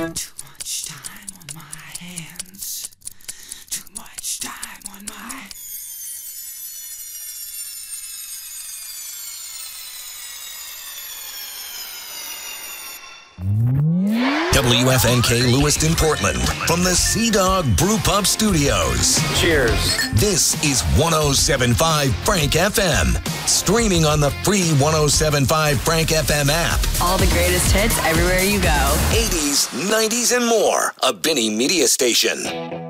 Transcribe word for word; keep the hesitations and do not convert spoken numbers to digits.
Too much time on my hands. Too much time on my... W F N K Lewiston, Portland, from the Sea Dog Brew Pub Studios. Cheers. This is one oh seven point five Frank F M, streaming on the free one oh seven point five Frank F M app. All the greatest hits everywhere you go. eighties, nineties, and more. A Benny Media Station.